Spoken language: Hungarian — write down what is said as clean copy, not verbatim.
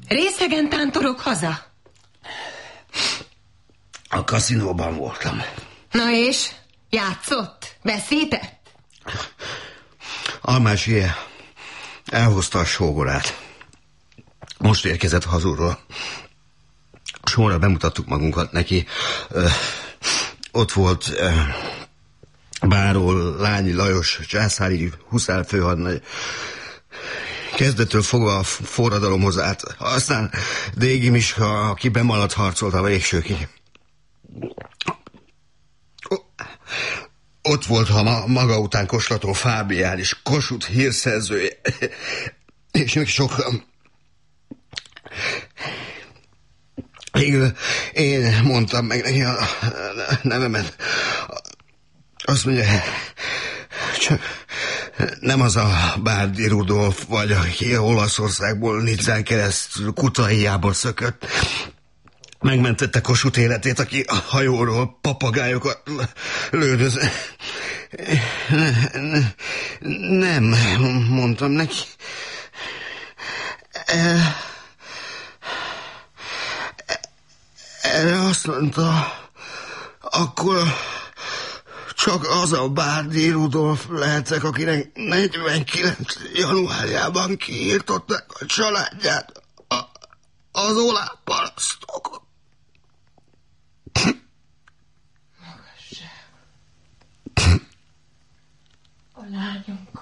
Részegen tántorok haza? A kaszinóban voltam. Na és? Játszott? Veszített? Almási elhozta a sógorát. Most érkezett hazulról. Sorra bemutattuk magunkat neki. Ott volt Báró Lányi Lajos császári huszárfőhadnagy. Kezdettől fogva a forradalomhoz állt. Aztán Dégi Miska, aki bemaladt, harcolt a végsőkig. Ott volt maga után Koslató Fábián is, Kossuth hírszerzője. És még sokan. Végül én mondtam meg neki a nevemet. Azt mondja, csak nem az a Bárdi Rudolf vagy, aki Olaszországból Nizzán keresztül Kutaiából szökött. Megmentette Kossuth életét, aki a hajóról papagájokat lődöz. Nem, mondtam neki. Erre azt mondta, akkor csak az a Bárdi Rudolf lehetek, akinek 49. januárjában kiírtották a családját az oláh parasztokon. A lányunk